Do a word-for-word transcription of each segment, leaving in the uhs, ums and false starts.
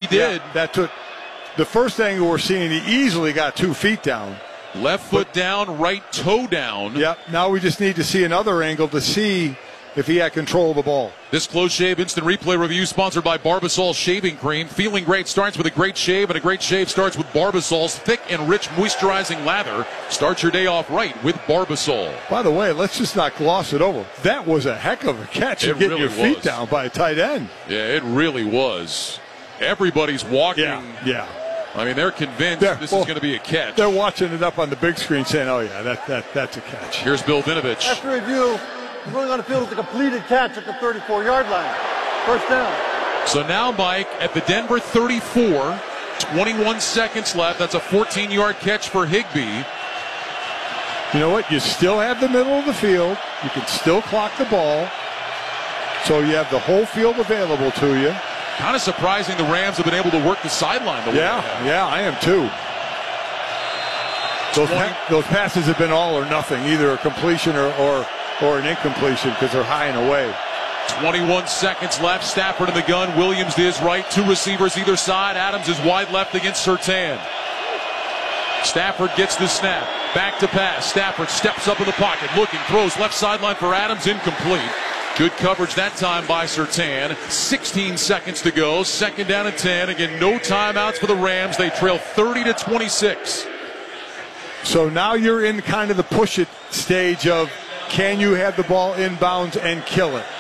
did. Yeah, that's what the first angle we're seeing. He easily got two feet down. Left foot but, down, right toe down. Yep. Now we just need to see another angle to see if he had control of the ball. This Close Shave Instant Replay review sponsored by Barbasol Shaving Cream. Feeling great starts with a great shave, and a great shave starts with Barbasol's thick and rich moisturizing lather. Start your day off right with Barbasol. By the way, let's just not gloss it over. That was a heck of a catch of getting really your feet was. down by a tight end. Yeah, it really was. Everybody's walking. Yeah, yeah. I mean, they're convinced they're, this well, is going to be a catch. They're watching it up on the big screen saying, oh, yeah, that, that that's a catch. Here's Bill Vinovich. After review, going on the field with a completed catch at the thirty-four-yard line. First down. So now, Mike, at the Denver thirty-four, twenty-one seconds left. That's a fourteen-yard catch for Higbee. You know what? You still have the middle of the field. You can still clock the ball. So you have the whole field available to you. Kind of surprising the Rams have been able to work the sideline the way Yeah, they have. yeah, I am too. Those, pa- those passes have been all or nothing, either a completion or, or, or an incompletion because they're high and away. twenty-one seconds left. Stafford in the gun. Williams to his right. Two receivers either side. Adams is wide left against Surtain. Stafford gets the snap. Back to pass. Stafford steps up in the pocket. Looking. Throws left sideline for Adams. Incomplete. Good coverage that time by Surtain. sixteen seconds to go. Second down and ten. Again, no timeouts for the Rams. They trail thirty to twenty-six. So now you're in kind of the push it stage of can you have the ball inbounds and kill it?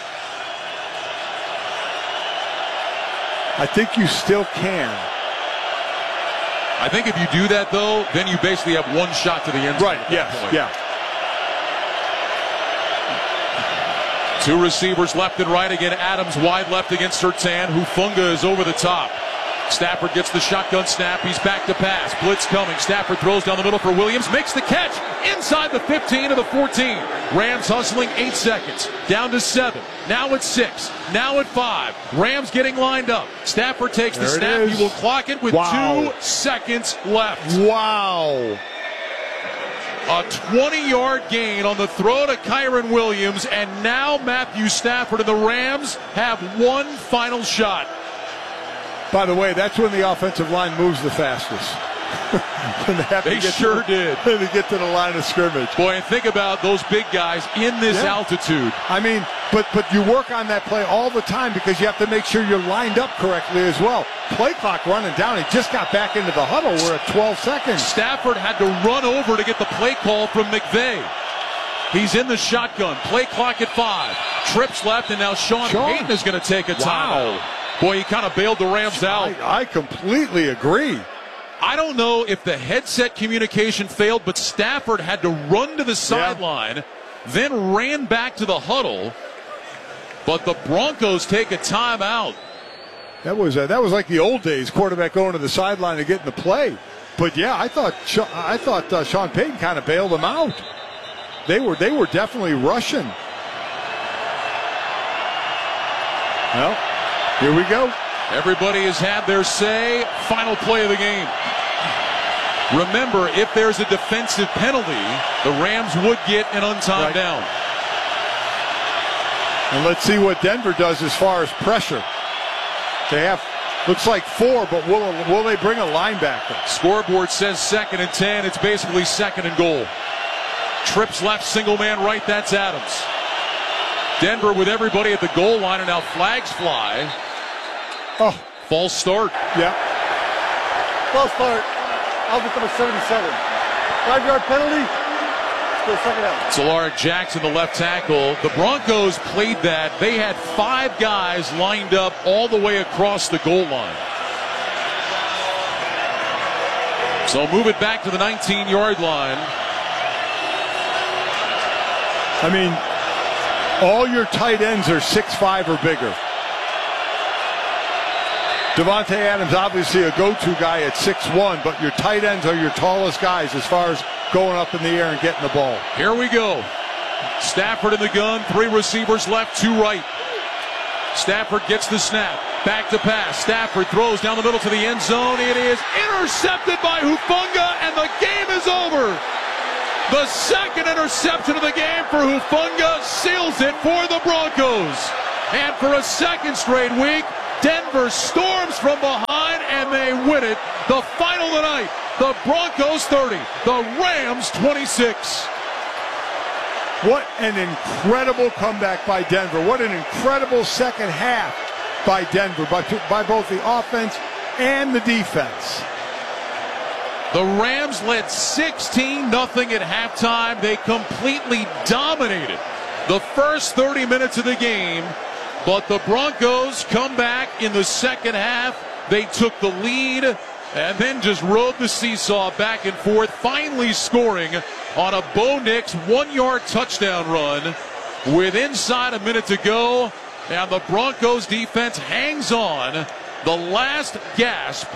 I think you still can. I think if you do that, though, then you basically have one shot to the end zone. Right, yes, point. yeah. Two receivers left and right. Again, Adams wide left against Surtain. Hufanga is over the top. Stafford gets the shotgun snap. He's back to pass. Blitz coming. Stafford throws down the middle for Williams. Makes the catch inside the fifteen to the fourteen. Rams hustling eight seconds. Down to seven. Now at six. Now at five. Rams getting lined up. Stafford takes the there snap. He will clock it with wow. two seconds left. Wow. A twenty-yard gain on the throw to Kyren Williams, and now Matthew Stafford and the Rams have one final shot. By the way, that's when the offensive line moves the fastest. when they have they to get sure to, did. When they get to the line of scrimmage. Boy, and think about those big guys in this yeah. altitude. I mean, but but you work on that play all the time because you have to make sure you're lined up correctly as well. Play clock running down. He just got back into the huddle. We're at twelve seconds. Stafford had to run over to get the play call from McVay. He's in the shotgun. Play clock at five. Trips left, and now Sean, Sean. Payton is going to take a wow. timeout. Boy, he kind of bailed the Rams out. I, I completely agree. I don't know if the headset communication failed, but Stafford had to run to the sideline, yeah. then ran back to the huddle. But the Broncos take a timeout. That was uh, that was like the old days, quarterback going to the sideline to get in the play. But yeah, I thought I thought uh, Sean Payton kind of bailed them out. They were they were definitely rushing. Well, here we go. Everybody has had their say. Final play of the game. Remember, if there's a defensive penalty, the Rams would get an untimed right. down. And let's see what Denver does as far as pressure. They have, looks like four, but will, will they bring a linebacker? Scoreboard says second and ten. It's basically second and goal. Trips left, single man right. That's Adams. Denver with everybody at the goal line, and now flags fly. Oh, false start. Yeah. False start. Albert number seventy-seven. Five-yard penalty. Still second down. Solaric Jackson, the left tackle. The Broncos played that. They had five guys lined up all the way across the goal line. So move it back to the nineteen-yard line. I mean, all your tight ends are six five or bigger. Davante Adams, obviously a go-to guy at six one, but your tight ends are your tallest guys as far as going up in the air and getting the ball. Here we go. Stafford in the gun, three receivers left, two right. Stafford gets the snap, back to pass. Stafford throws down the middle to the end zone. It is intercepted by Hufanga, and the game is over. The second interception of the game for Hufanga seals it for the Broncos. And for a second straight week, Denver storms from behind. win it. The final tonight, the Broncos thirty, the Rams twenty-six. What an incredible comeback by Denver. What an incredible second half by Denver, by, by both the offense and the defense. The Rams led sixteen nothing at halftime. They completely dominated the first thirty minutes of the game, but the Broncos come back in the second half. They took the lead and then just rode the seesaw back and forth, finally scoring on a Bo Nix one-yard touchdown run with inside a minute to go, and the Broncos defense hangs on. The last gasp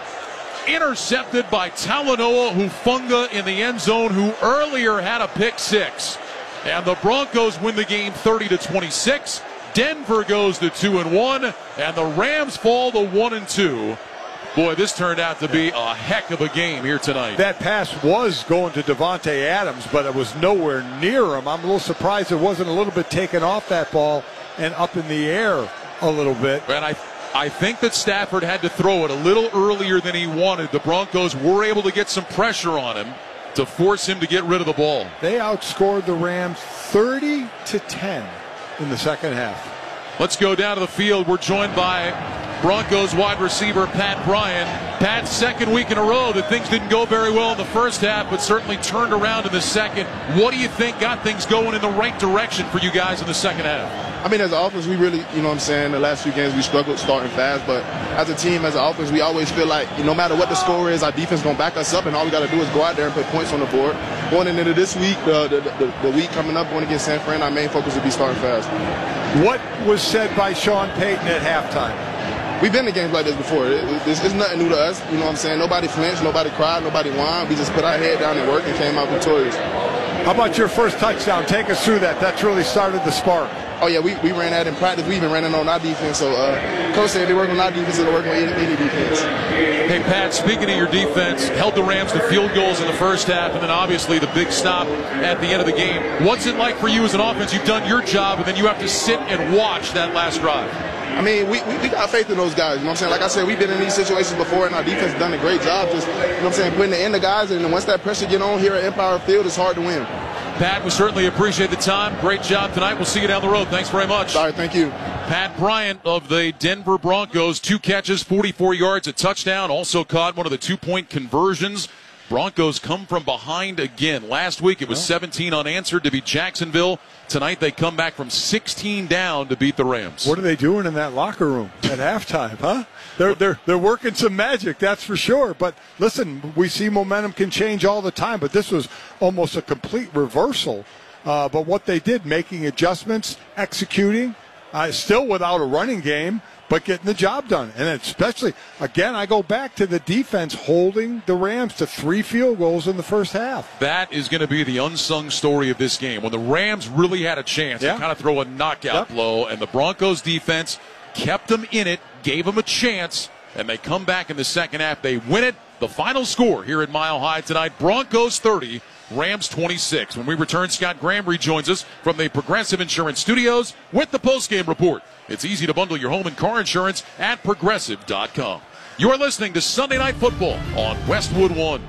intercepted by Talanoa Hufanga in the end zone, who earlier had a pick six. And the Broncos win the game thirty to twenty-six. Denver goes to two and one, and the Rams fall to one and two. Boy, this turned out to be a heck of a game here tonight. That pass was going to Devontae Adams, but it was nowhere near him. I'm a little surprised it wasn't a little bit taken off that ball and up in the air a little bit. And I I think that Stafford had to throw it a little earlier than he wanted. The Broncos were able to get some pressure on him to force him to get rid of the ball. They outscored the Rams thirty to ten in the second half. Let's go down to the field. We're joined by Broncos wide receiver Pat Bryant. Pat's second week in a row that things didn't go very well in the first half, but certainly turned around in the second. What do you think got things going in the right direction for you guys in the second half? I mean, as an offense, we really, you know what I'm saying, the last few games we struggled starting fast, but as a team, as an offense, we always feel like no matter what the score is, our defense is going to back us up, and all we got to do is go out there and put points on the board. Going into this week, the, the, the, the week coming up, going against San Fran, our main focus will be starting fast. What was said by Sean Payton at halftime? We've been in games like this before. It, it, it's, it's nothing new to us. You know what I'm saying? Nobody flinched, nobody cried, nobody whined. We just put our head down and worked and came out victorious. How about your first touchdown? Take us through that. That's really started the spark. Oh, yeah, we, we ran that in practice. We even ran it on our defense. So, uh, Coach said they work on our defense, they're working on any, any defense. Hey, Pat, speaking of your defense, held the Rams to field goals in the first half, and then obviously the big stop at the end of the game. What's it like for you as an offense? You've done your job, and then you have to sit and watch that last drive. I mean, we, we, we got faith in those guys. You know what I'm saying? Like I said, we've been in these situations before, and our defense has done a great job just, you know what I'm saying, putting it in the guys. And once that pressure get on here at Empire Field, it's hard to win. Pat, we certainly appreciate the time. Great job tonight. We'll see you down the road. Thanks very much. All right, thank you. Pat Bryant of the Denver Broncos, two catches, forty-four yards, a touchdown. Also caught one of the two-point conversions. Broncos come from behind again. Last week it was seventeen unanswered to beat Jacksonville. Tonight they come back from sixteen down to beat the Rams. What are they doing in that locker room at halftime, huh? They're they're they're working some magic, that's for sure. But listen, we see momentum can change all the time, but this was almost a complete reversal. Uh, but what they did, making adjustments, executing, uh, still without a running game, but getting the job done. And especially, again, I go back to the defense holding the Rams to three field goals in the first half. That is going to be the unsung story of this game. When the Rams really had a chance yeah. to kind of throw a knockout yep. blow, and the Broncos defense kept them in it, gave them a chance, and they come back in the second half. They win it. The final score here at Mile High tonight, Broncos thirty, Rams twenty-six. When we return, Scott Graham rejoins us from the Progressive Insurance Studios with the postgame report. It's easy to bundle your home and car insurance at Progressive dot com. You are listening to Sunday Night Football on Westwood One.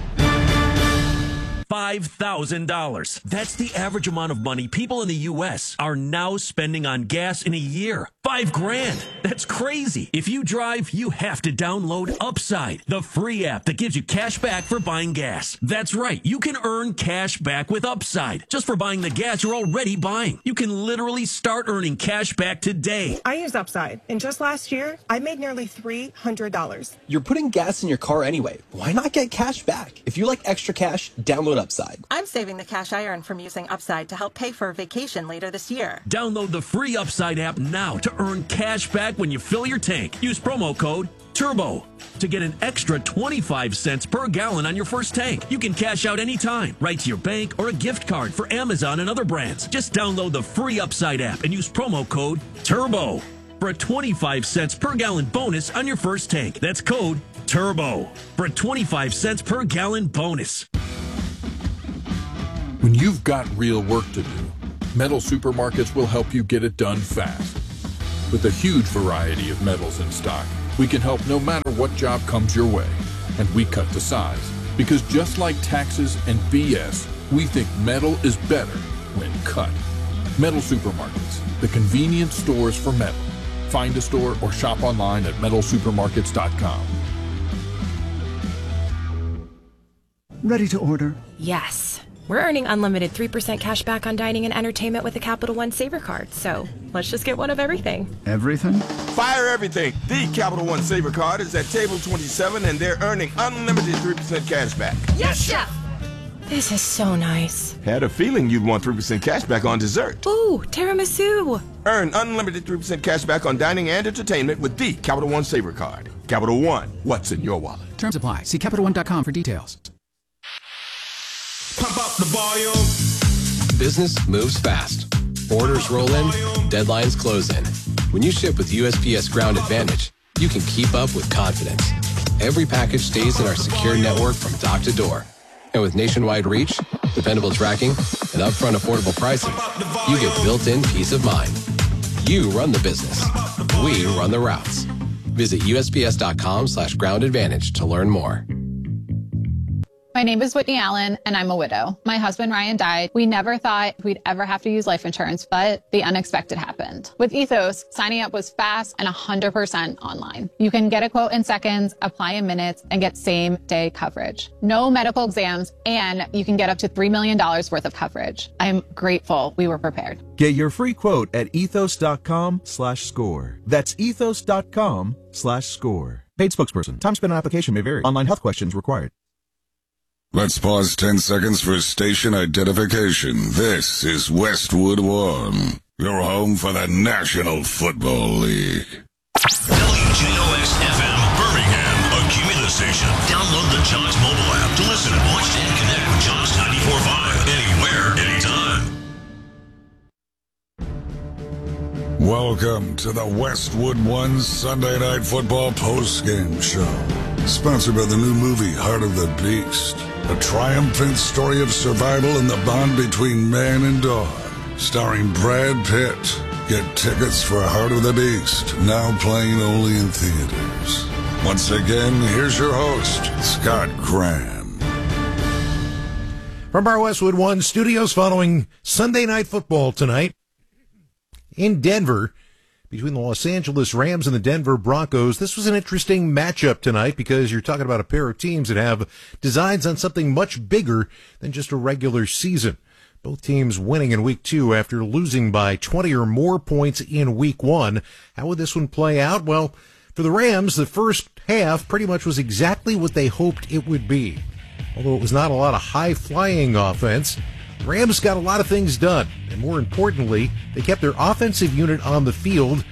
five thousand dollars. That's the average amount of money people in the U S are now spending on gas in a year. Five grand. That's crazy. If you drive, you have to download Upside, the free app that gives you cash back for buying gas. That's right. You can earn cash back with Upside just for buying the gas you're already buying. You can literally start earning cash back today. I use Upside, and just last year, I made nearly three hundred dollars. You're putting gas in your car anyway. Why not get cash back? If you like extra cash, download Upside. I'm saving the cash I earn from using Upside to help pay for a vacation later this year. Download the free Upside app now to earn cash back when you fill your tank. Use promo code TURBO to get an extra twenty-five cents per gallon on your first tank. You can cash out anytime, right to your bank or a gift card for Amazon and other brands. Just download the free Upside app and use promo code TURBO for a twenty-five cents per gallon bonus on your first tank. That's code TURBO for a twenty-five cents per gallon bonus. When you've got real work to do, Metal Supermarkets will help you get it done fast. With a huge variety of metals in stock, We can help no matter what job comes your way. And we cut to size. Because just like taxes and B S, we think metal is better when cut. Metal Supermarkets, the convenient stores for metal. Find a store or shop online at metal supermarkets dot com. Ready to order? Yes. We're earning unlimited three percent cash back on dining and entertainment with a Capital One Saver card, so let's just get one of everything. Everything? Fire everything. The Capital One Saver card is at table twenty-seven, and they're earning unlimited three percent cash back. Yes, Chef! This is so nice. Had a feeling you'd want three percent cash back on dessert. Ooh, tiramisu. Earn unlimited three percent cash back on dining and entertainment with the Capital One Saver card. Capital One, what's in your wallet? Terms apply. See Capital One dot com for details. Pump up the volume. Business moves fast. Orders roll in, deadlines close in. When you ship with U S P S Ground Advantage, you can keep up with confidence. Every package stays in our secure network from dock to door. And with nationwide reach, dependable tracking, and upfront affordable pricing, you get built-in peace of mind. You run the business. We run the routes. Visit U S P S dot com slash ground advantage to learn more. My name is Whitney Allen, and I'm a widow. My husband, Ryan, died. We never thought we'd ever have to use life insurance, but the unexpected happened. With Ethos, signing up was fast and one hundred percent online. You can get a quote in seconds, apply in minutes, and get same-day coverage. No medical exams, and you can get up to three million dollars worth of coverage. I'm grateful we were prepared. Get your free quote at ethos dot com slash score. That's ethos dot com slash score. Paid spokesperson. Time spent on application may vary. Online health questions required. Let's pause ten seconds for station identification. This is Westwood One, your home for the National Football League. W J O X F M, Birmingham, a Cumulus station. Download the John's mobile app to listen, watch, and connect with John's ninety-four point five anywhere, anytime. Welcome to the Westwood One Sunday Night Football postgame show. Sponsored by the new movie Heart of the Beast. A triumphant story of survival and the bond between man and dog. Starring Brad Pitt. Get tickets for Heart of the Beast, now playing only in theaters. Once again, here's your host, Scott Graham. From our Westwood One studios following Sunday Night Football tonight in Denver, between the Los Angeles Rams and the Denver Broncos. This was an interesting matchup tonight because you're talking about a pair of teams that have designs on something much bigger than just a regular season. Both teams winning in week two after losing by twenty or more points in week one. How would this one play out? Well, for the Rams, the first half pretty much was exactly what they hoped it would be. Although it was not a lot of high-flying offense, the Rams got a lot of things done, and more importantly, they kept their offensive unit on the field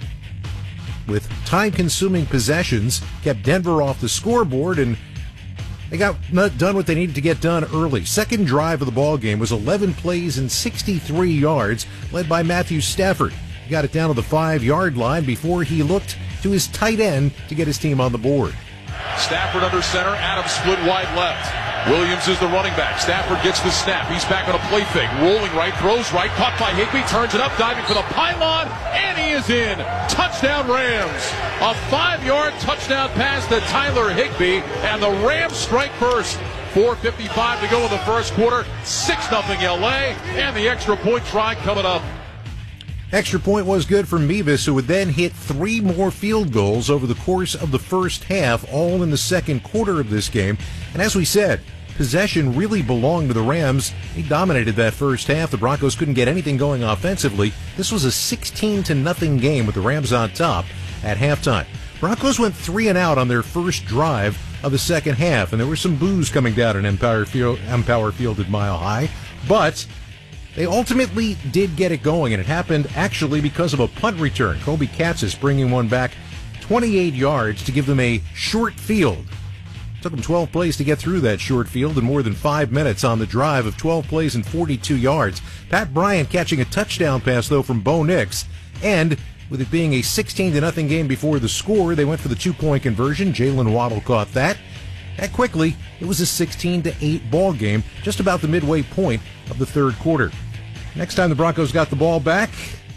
with time-consuming possessions, kept Denver off the scoreboard, and they got done what they needed to get done early. Second drive of the ball game was eleven plays and sixty-three yards, led by Matthew Stafford. He got it down to the five-yard line before he looked to his tight end to get his team on the board. Stafford under center, Adams split wide left. Williams is the running back. Stafford gets the snap. He's back on a play fake. Rolling right, throws right, caught by Higbee, turns it up, diving for the pylon, and he is in. Touchdown Rams. A five-yard touchdown pass to Tyler Higbee, and the Rams strike first. four fifty-five to go in the first quarter. six nothing L A, and the extra point try coming up. Extra point was good for Mevis, who would then hit three more field goals over the course of the first half, all in the second quarter of this game. And as we said, possession really belonged to the Rams. They dominated that first half. The Broncos couldn't get anything going offensively. This was a sixteen to nothing game with the Rams on top at halftime. Broncos went three and out on their first drive of the second half, and there were some boos coming down at Empower Field, Empower Field at Mile High. But they ultimately did get it going, and it happened actually because of a punt return. Kobe Katzis bringing one back twenty-eight yards to give them a short field. It took them twelve plays to get through that short field in more than five minutes on the drive of twelve plays and forty-two yards. Pat Bryant catching a touchdown pass, though, from Bo Nix. And with it being a sixteen to nothing game before the score, they went for the two-point conversion. Jalen Waddle caught that. And quickly, it was a sixteen to eight ball game, just about the midway point of the third quarter. Next time the Broncos got the ball back,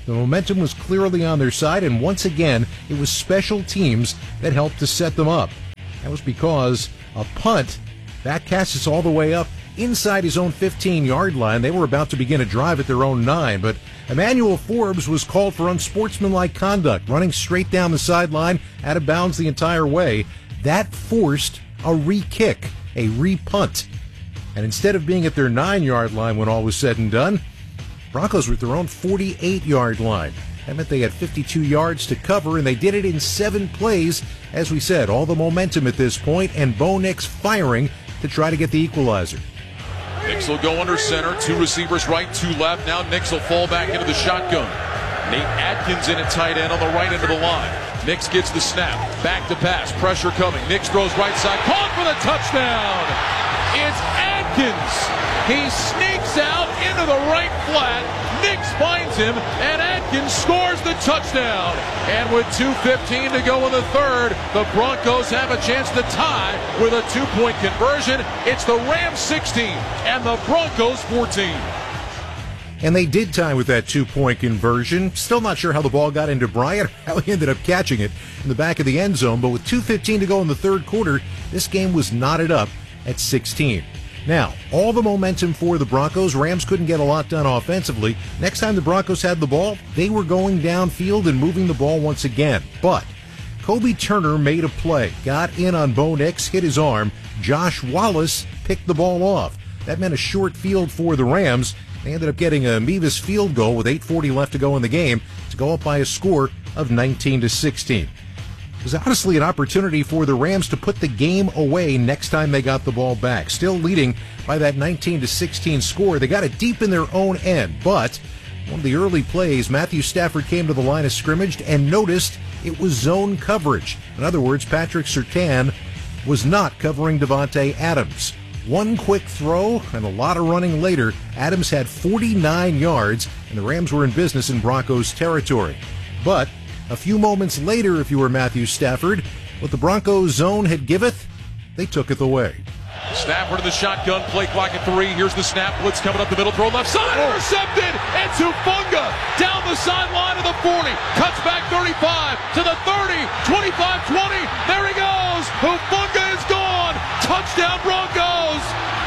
The momentum was clearly on their side, and once again, it was special teams that helped to set them up. That was because a punt backed Cassis all the way up inside his own fifteen-yard line. They were about to begin a drive at their own nine, but Emmanuel Forbes was called for unsportsmanlike conduct, running straight down the sideline, out of bounds the entire way. That forced a re-kick, a re-punt. And instead of being at their nine-yard line when all was said and done, Broncos were at their own forty-eight-yard line. That meant they had fifty-two yards to cover, and they did it in seven plays. As we said, all the momentum at this point, and Bo Nix firing to try to get the equalizer. Nix will go under center. Two receivers right, two left. Now Nix will fall back into the shotgun. Nate Atkins in at tight end on the right end of the line. Nix gets the snap. Back to pass. Pressure coming. Nix throws right side. Caught for the touchdown. It's Atkins. He sneaks out into the right flat. Nix finds him, and Atkins scores the touchdown. And with two fifteen to go in the third, the Broncos have a chance to tie with a two-point conversion. It's the Rams sixteen and the Broncos fourteen. And they did tie with that two-point conversion. Still not sure how the ball got into Bryant, how he ended up catching it in the back of the end zone. But with two fifteen to go in the third quarter, this game was knotted up at sixteen. Now, all the momentum for the Broncos. Rams couldn't get a lot done offensively. Next time the Broncos had the ball, they were going downfield and moving the ball once again. But Kobe Turner made a play, got in on Bo Nix, hit his arm. Josh Wallace picked the ball off. That meant a short field for the Rams. They ended up getting a Mevis field goal with eight forty left to go in the game to go up by a score of nineteen to sixteen. It was honestly an opportunity for the Rams to put the game away next time they got the ball back. Still leading by that nineteen to sixteen score. They got it deep in their own end, but one of the early plays, Matthew Stafford came to the line of scrimmage and noticed it was zone coverage. In other words, Patrick Surtain was not covering Davante Adams. One quick throw and a lot of running later, Adams had forty-nine yards, and the Rams were in business in Broncos territory. But a few moments later, if you were Matthew Stafford, what the Broncos zone had giveth, they took it away. Stafford in the shotgun, play clock at three. Here's the snap, blitz coming up the middle, throw left side, intercepted, and Hufanga down the sideline of the forty, cuts back thirty-five to the thirty, twenty-five twenty, there he goes, Hufanga is gone, touchdown Broncos,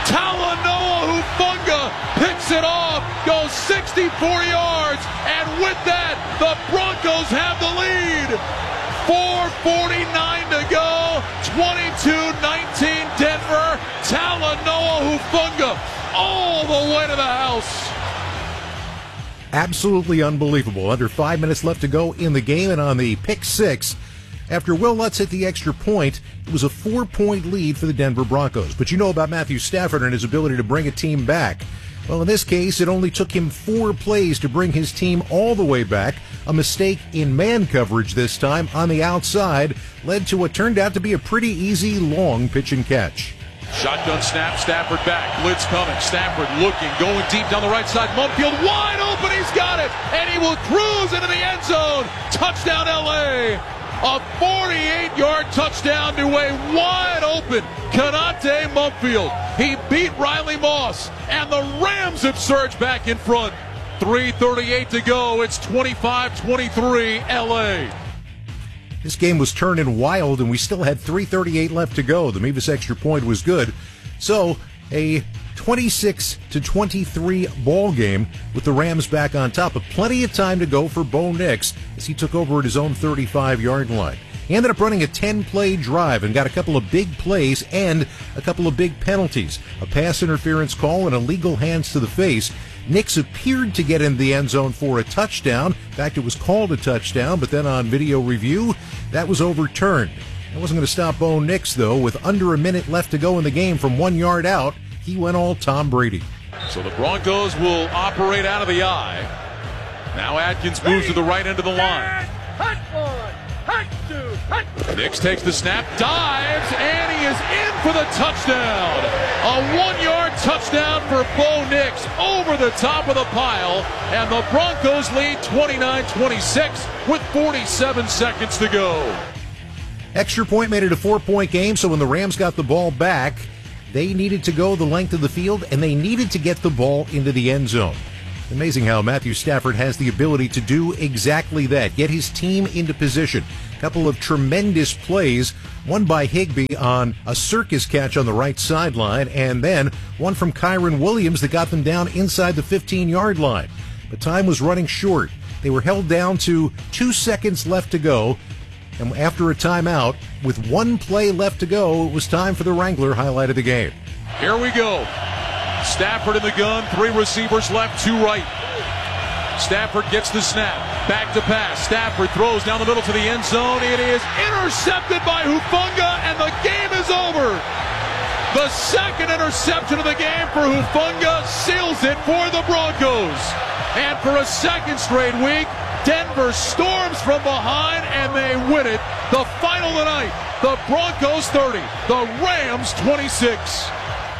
Talanoa Hufanga picks it off, goes sixty-four yards, and with that, the Broncos have the lead. four forty-nine to go, twenty-two nineteen Denver, Talanoa Hufanga all the way to the house. Absolutely unbelievable. Under five minutes left to go in the game, and on the pick six, after Will Lutz hit the extra point, it was a four-point lead for the Denver Broncos. But you know about Matthew Stafford and his ability to bring a team back. Well, in this case, it only took him four plays to bring his team all the way back. A mistake in man coverage this time on the outside led to what turned out to be a pretty easy long pitch and catch. Shotgun snap, Stafford back, blitz coming, Stafford looking, going deep down the right side, Mumfield wide open, he's got it, and he will cruise into the end zone. Touchdown L A. A forty-eight-yard touchdown to a wide-open Konate Mumfield. He beat Riley Moss, and the Rams have surged back in front. three thirty-eight to go. It's twenty-five twenty-three L A. This game was turning wild, and we still had three thirty-eight left to go. The Mevis extra point was good. So, a twenty-six to twenty-three ball game with the Rams back on top, but plenty of time to go for Bo Nix as he took over at his own thirty-five-yard line. He ended up running a ten-play drive and got a couple of big plays and a couple of big penalties. A pass interference call and illegal hands to the face. Nix appeared to get in the end zone for a touchdown. In fact, it was called a touchdown, but then on video review, that was overturned. That wasn't going to stop Bo Nix, though. With under a minute left to go in the game from one yard out, he went all Tom Brady. So the Broncos will operate out of the eye. Now Atkins moves to the right end of the line. Nix takes the snap, dives, and he is in for the touchdown. A one-yard touchdown for Bo Nix over the top of the pile, and the Broncos lead twenty-nine twenty-six with forty-seven seconds to go. Extra point made it a four-point game, so when the Rams got the ball back, they needed to go the length of the field, and they needed to get the ball into the end zone. Amazing how Matthew Stafford has the ability to do exactly that, get his team into position. A couple of tremendous plays, one by Higbee on a circus catch on the right sideline, and then one from Kyren Williams that got them down inside the fifteen-yard line. But time was running short. They were held down to two seconds left to go, and after a timeout, with one play left to go, it was time for the Wrangler highlight of the game. Here we go. Stafford in the gun, three receivers left, two right. Stafford gets the snap, back to pass. Stafford throws down the middle to the end zone. It is intercepted by Hufanga, and the game is over. The second interception of the game for Hufanga seals it for the Broncos. And for a second straight week, Denver storms from behind, and they win it. The final tonight, the Broncos thirty, the Rams twenty-six.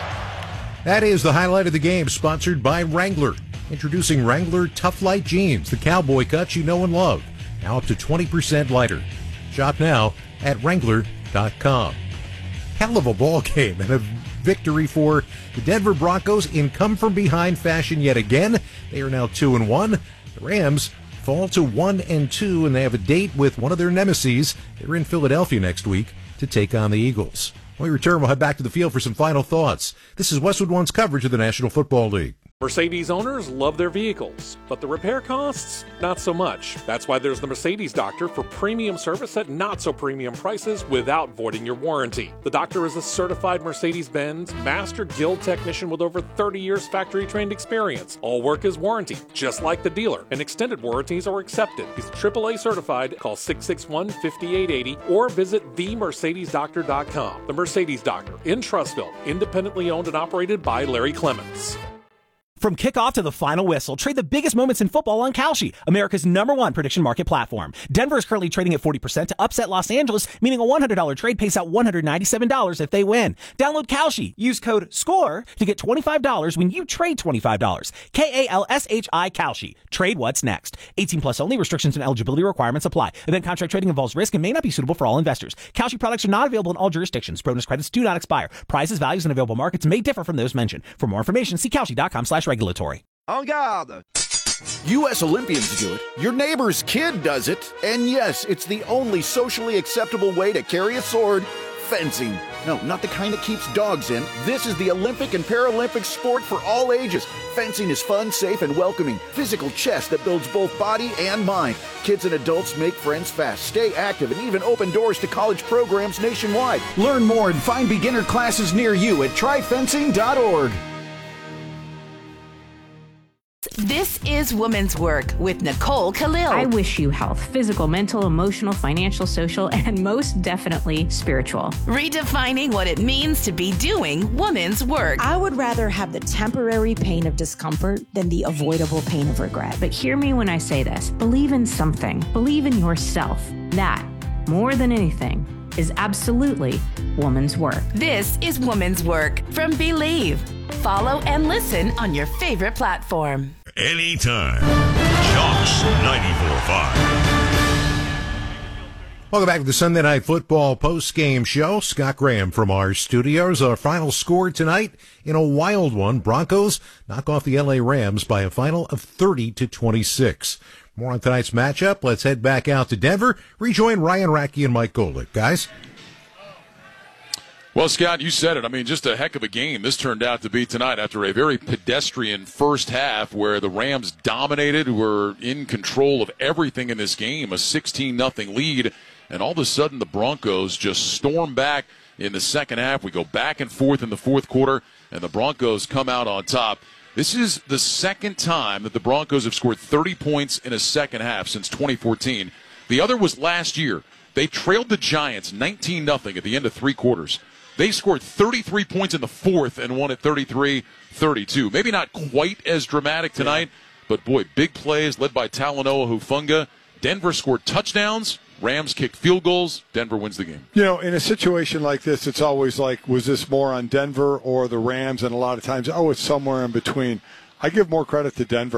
That is the highlight of the game, sponsored by Wrangler. Introducing Wrangler Tough Light Jeans, the cowboy cuts you know and love. Now up to twenty percent lighter. Shop now at Wrangler dot com. Hell of a ball game and a victory for the Denver Broncos in come-from-behind fashion yet again. They are now two and one. The Rams fall to one and two, and they have a date with one of their nemesis. They're in Philadelphia next week to take on the Eagles. When we return, we'll head back to the field for some final thoughts. This is Westwood One's coverage of the National Football League. Mercedes owners love their vehicles, but the repair costs, not so much. That's why there's the Mercedes Doctor for premium service at not-so-premium prices without voiding your warranty. The Doctor is a certified Mercedes-Benz Master Guild technician with over thirty years factory-trained experience. All work is warranty, just like the dealer, and extended warranties are accepted. He's triple A certified. Call six six one, five eight eight zero or visit the mercedes doctor dot com. The Mercedes Doctor in Trussville, independently owned and operated by Larry Clements. From kickoff to the final whistle, trade the biggest moments in football on Kalshi, America's number one prediction market platform. Denver is currently trading at forty percent to upset Los Angeles, meaning a one hundred dollars trade pays out one hundred ninety-seven dollars if they win. Download Kalshi. Use code SCORE to get twenty-five dollars when you trade twenty-five dollars. K A L S H I Kalshi. Trade what's next. eighteen plus only. Restrictions and eligibility requirements apply. Event contract trading involves risk and may not be suitable for all investors. Kalshi products are not available in all jurisdictions. Bonus credits do not expire. Prices, values, and available markets may differ from those mentioned. For more information, see Kalshi dot com slash regulatory. En garde! U S Olympians do it, your neighbor's kid does it, and yes, it's the only socially acceptable way to carry a sword, fencing. No, not the kind that keeps dogs in. This is the Olympic and Paralympic sport for all ages. Fencing is fun, safe, and welcoming. Physical chess that builds both body and mind. Kids and adults make friends fast, stay active, and even open doors to college programs nationwide. Learn more and find beginner classes near you at try fencing dot org. This is Woman's Work with Nicole Khalil. I wish you health, physical, mental, emotional, financial, social, and most definitely spiritual. Redefining what it means to be doing woman's work. I would rather have the temporary pain of discomfort than the avoidable pain of regret. But hear me when I say this. Believe in something. Believe in yourself. That, more than anything, is absolutely woman's work. This is Woman's Work from Believe. Follow and listen on your favorite platform. Anytime. Josh ninety-four point five. Welcome back to the Sunday Night Football post-game show. Scott Graham from our studios. Our final score tonight in a wild one. Broncos knock off the L A Rams by a final of thirty to twenty-six. More on tonight's matchup. Let's head back out to Denver. Rejoin Ryan Racky and Mike Golick. Guys? Well, Scott, you said it. I mean, just a heck of a game this turned out to be tonight after a very pedestrian first half where the Rams dominated, were in control of everything in this game, a sixteen nothing lead, and all of a sudden the Broncos just storm back in the second half. We go back and forth in the fourth quarter, and the Broncos come out on top. This is the second time that the Broncos have scored thirty points in a second half since twenty fourteen. The other was last year. They trailed the Giants nineteen nothing at the end of three quarters. They scored thirty-three points in the fourth and won at thirty-three thirty-two. Maybe not quite as dramatic tonight, but, boy, big plays led by Talanoa Hufanga. Denver scored touchdowns. Rams kicked field goals. Denver wins the game. You know, in a situation like this, it's always like, was this more on Denver or the Rams? And a lot of times, oh, it's somewhere in between. I give more credit to Denver.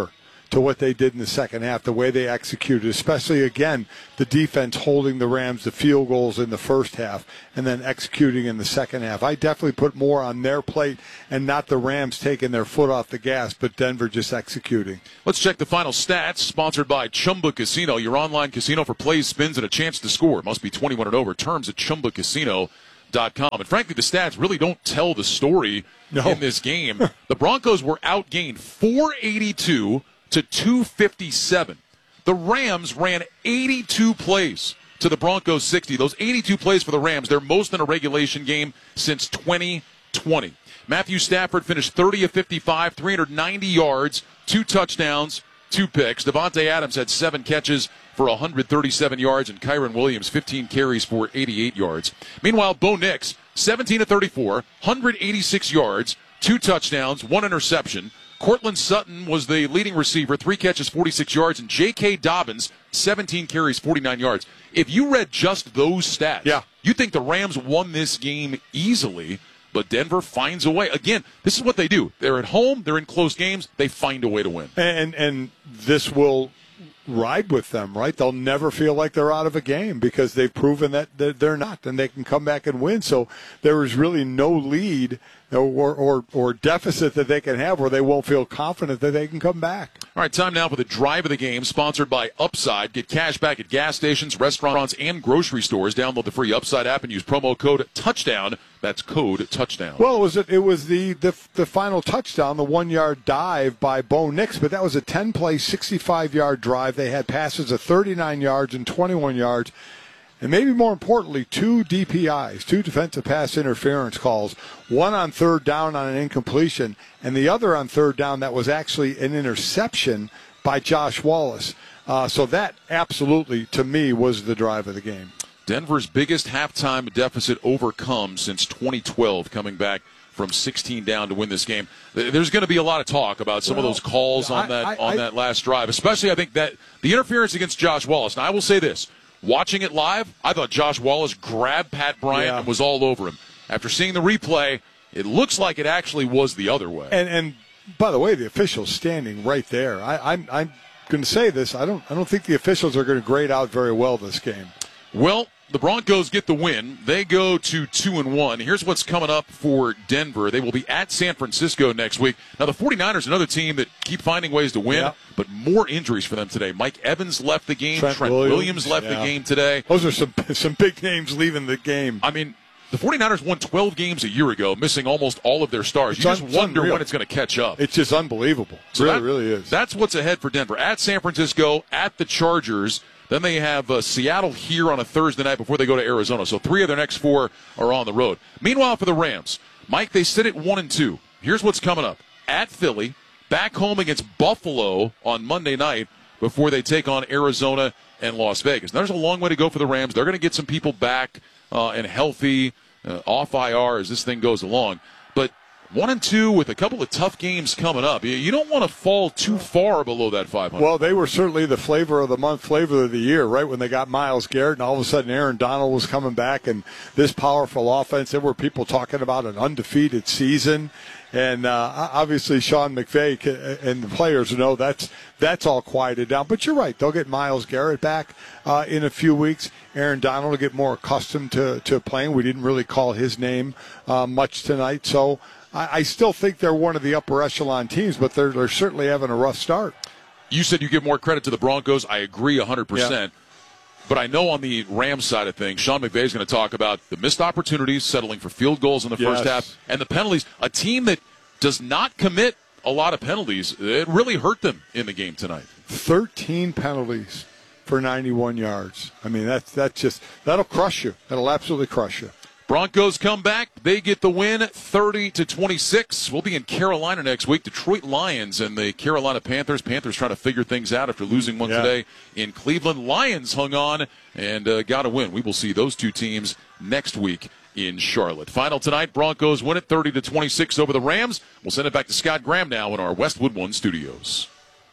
to what they did in the second half, the way they executed, especially, again, the defense holding the Rams to field goals in the first half and then executing in the second half. I definitely put more on their plate and not the Rams taking their foot off the gas, but Denver just executing. Let's check the final stats, sponsored by Chumba Casino, your online casino for plays, spins, and a chance to score. It must be twenty-one and over. Terms at chumba casino dot com. And frankly, the stats really don't tell the story no. in this game. The Broncos were outgained four eighty-two to two fifty-seven. The Rams ran eighty-two plays to the Broncos sixty. Those eighty-two plays for the Rams, they're most in a regulation game since twenty twenty. Matthew Stafford finished thirty of fifty-five, three hundred ninety yards, two touchdowns, two picks. Devontae Adams had seven catches for one hundred thirty-seven yards, and Kyron Williams fifteen carries for eighty-eight yards. Meanwhile, Bo Nix, seventeen of thirty-four, one hundred eighty-six yards, two touchdowns, one interception. Cortland Sutton was the leading receiver, three catches, forty-six yards, and J K. Dobbins, seventeen carries, forty-nine yards. If you read just those stats, yeah. you think the Rams won this game easily, but Denver finds a way. Again, this is what they do. They're at home, they're in close games, they find a way to win. And and this will ride with them, right? They'll never feel like they're out of a game because they've proven that they're not, and they can come back and win. So there is really no lead or, or, or deficit that they can have where they won't feel confident that they can come back. All right, time now for the drive of the game, sponsored by Upside. Get cash back at gas stations, restaurants, and grocery stores. Download the free Upside app and use promo code TOUCHDOWN. That's code TOUCHDOWN. Well, it was it was the, the the final touchdown, the one-yard dive by Bo Nix, but that was a ten-play, sixty-five-yard drive. They had passes of thirty-nine yards and twenty-one yards. And maybe more importantly, two D P Is, two defensive pass interference calls, one on third down on an incompletion, and the other on third down that was actually an interception by Josh Wallace. Uh, so that absolutely, to me, was the drive of the game. Denver's biggest halftime deficit overcome since twenty twelve, coming back from sixteen down to win this game. There's going to be a lot of talk about some well, of those calls on I, that I, on I, that last drive, especially I think that the interference against Josh Wallace. Now, I will say this. Watching it live, I thought Josh Wallace grabbed Pat Bryant yeah. and was all over him. After seeing the replay, it looks like it actually was the other way. And, and by the way, the official's standing right there. I, I'm, I'm going to say this. I don't, I don't think the officials are going to grade out very well this game. Well, the Broncos get the win. They go to two and one. Here's what's coming up for Denver. They will be at San Francisco next week. Now, the 49ers, another team that keep finding ways to win, yeah. but more injuries for them today. Mike Evans left the game. Trent, Trent Williams, Williams left yeah. the game today. Those are some some big names leaving the game. I mean, the 49ers won twelve games a year ago, missing almost all of their stars. It's you just un- wonder unreal. when it's going to catch up. It's just unbelievable. So really, that, really is. That's what's ahead for Denver. At San Francisco, at the Chargers. Then they have uh, Seattle here on a Thursday night before they go to Arizona. So three of their next four are on the road. Meanwhile, for the Rams, Mike, they sit at one and two. Here's what's coming up: at Philly, back home against Buffalo on Monday night before they take on Arizona and Las Vegas. Now, there's a long way to go for the Rams. They're going to get some people back uh, and healthy, uh, off I R as this thing goes along. But one and two with a couple of tough games coming up. You don't want to fall too far below that five hundred. Well, they were certainly the flavor of the month, flavor of the year, right, when they got Myles Garrett, and all of a sudden Aaron Donald was coming back, and this powerful offense. There were people talking about an undefeated season. And uh, obviously Sean McVay and the players know that's that's all quieted down. But you're right. They'll get Myles Garrett back uh, in a few weeks. Aaron Donald will get more accustomed to, to playing. We didn't really call his name uh, much tonight. So I, I still think they're one of the upper echelon teams, but they're, they're certainly having a rough start. You said you give more credit to the Broncos. I agree one hundred percent. Yeah. But I know on the Rams side of things, Sean McVay is going to talk about the missed opportunities, settling for field goals in the yes. first half, and the penalties. A team that does not commit a lot of penalties, it really hurt them in the game tonight. thirteen penalties for ninety-one yards. I mean, that's that's just that'll crush you. That'll absolutely crush you. Broncos come back. They get the win, thirty to twenty-six. We'll be in Carolina next week. Detroit Lions and the Carolina Panthers. Panthers trying to figure things out after losing one yeah. today in Cleveland. Lions hung on and uh, got a win. We will see those two teams next week in Charlotte. Final tonight, Broncos win it thirty to twenty-six over the Rams. We'll send it back to Scott Graham now in our Westwood One studios.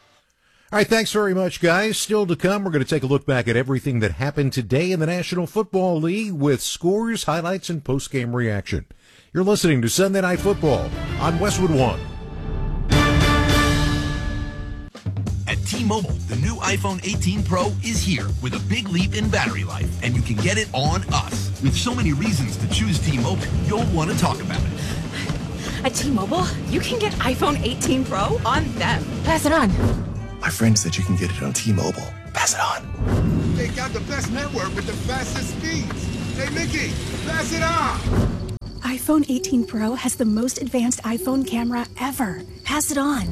All right, thanks very much, guys. Still to come, we're going to take a look back at everything that happened today in the National Football League with scores, highlights, and post-game reaction. You're listening to Sunday Night Football on Westwood One. At T-Mobile, the new iPhone eighteen Pro is here with a big leap in battery life, and you can get it on us. With so many reasons to choose T-Mobile, you'll want to talk about it. At T-Mobile, you can get iPhone eighteen Pro on them. Pass it on. My friend said you can get it on T-Mobile. Pass it on. They got the best network with the fastest speeds. Hey, Mickey, pass it on. iPhone eighteen Pro has the most advanced iPhone camera ever. Pass it on.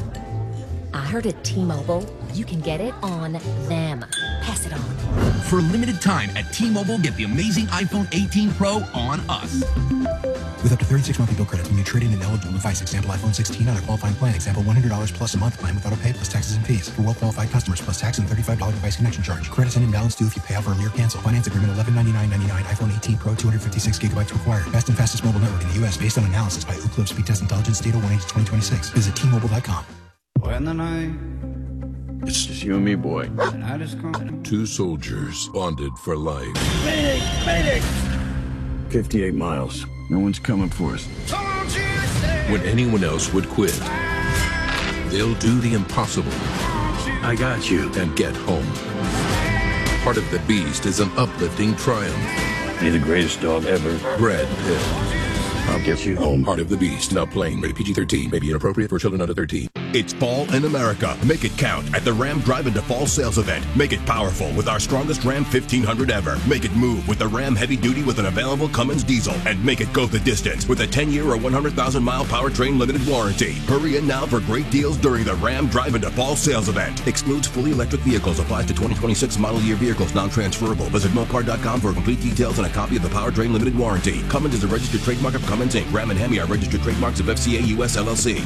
I heard at T-Mobile, you can get it on them. Pass it on. For a limited time at T-Mobile, get the amazing iPhone eighteen Pro on us. With up to thirty-six monthly bill credits when you trade in an eligible device. Example iPhone sixteen on a qualifying plan. Example one hundred dollars plus a month plan with auto pay plus taxes and fees. For well-qualified customers plus tax and thirty-five dollars device connection charge. Credits and imbalance due if you pay off early or cancel. Finance agreement eleven ninety-nine ninety-nine. iPhone eighteen Pro two hundred fifty-six gigabytes required. Best and fastest mobile network in the U S based on analysis by Ookla Speed Test Intelligence data one eight twenty twenty-six. Visit T Mobile dot com. When the night, it's just you and me, boy. and I just come. Two soldiers bonded for life. Medic! Medic! fifty-eight miles. No one's coming for us. When anyone else would quit, they'll do the impossible. I got you. And get home. Heart of the Beast is an uplifting triumph. You're the greatest dog ever. Brad Pitt. I'll get you home. Heart of the Beast. Now playing. Rated P G thirteen. May be inappropriate for children under thirteen. It's fall in America. Make it count at the Ram Drive Into Fall sales event. Make it powerful with our strongest Ram fifteen hundred ever. Make it move with the Ram Heavy Duty with an available Cummins diesel. And make it go the distance with a ten-year or one hundred thousand mile powertrain limited warranty. Hurry in now for great deals during the Ram Drive Into Fall sales event. Excludes fully electric vehicles. Applies to twenty twenty-six model year vehicles. Non-transferable. Visit Mopar dot com for complete details and a copy of the powertrain limited warranty. Cummins is a registered trademark of Cummins Incorporated. Ram and Hemi are registered trademarks of F C A U S L L C.